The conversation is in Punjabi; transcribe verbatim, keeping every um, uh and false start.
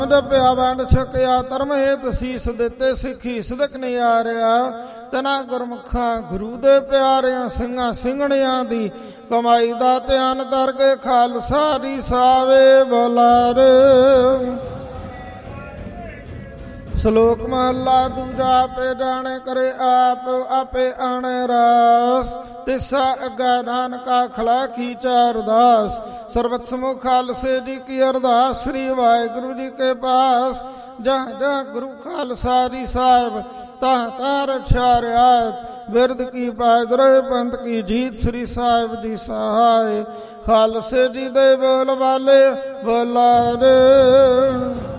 ਜਪਿਆ ਵੰਡ ਛਕਿਆ ਧਰਮ ਹੇਤ ਸੀਸ ਦਿੱਤੇ ਸਿੱਖੀ ਸਿਦਕ ਨਿਆਰਿਆ ਤਨਾ ਗੁਰਮੁਖਾਂ ਗੁਰੂ ਦੇ ਪਿਆਰਿਆਂ ਸਿੰਘਾਂ ਸਿੰਘਣਿਆਂ ਦੀ ਕਮਾਈ ਦਾ ਧਿਆਨ ਧਰ ਕੇ ਖਾਲਸਾ ਦੀ ਸਾਵੇ ਬੁਲਾਰੇ। ਸ਼ਲੋਕ ਮਹਲਾ ਦੂਜਾ। ਆਪੇ ਜਾਣੇ ਕਰੇ ਆਪ ਆਪੇ ਆਣੇ ਰਾਸ ਤਿਸਾ ਅੱਗਾ ਨਾਨਕਾ ਖਲਾ ਕੀ ਚਾਰ ਦਾਸ। ਸਰਬਤ ਸਮੂਹ ਖਾਲਸੇ ਜੀ ਕੀ ਅਰਦਾਸ ਸ੍ਰੀ ਵਾਹਿਗੁਰੂ ਜੀ ਕੇ ਪਾਸ। ਜਹਾਂ ਜਹਾਂ ਗੁਰੂ ਖਾਲਸਾ ਜੀ ਸਾਹਿਬ ਤਾਂ ਤਾਂ ਰਖਿਆ ਰਿਆਤ ਬਿਰਦ ਕੀ ਪਾਇਦ ਰਹੇ ਪੰਥ ਕੀ ਜੀਤ ਸ੍ਰੀ ਸਾਹਿਬ ਜੀ ਸਹਾਇ। ਖਾਲਸੇ ਜੀ ਦੇ ਬੋਲ ਵਾਲੇ ਬੁਲਾਰੇ।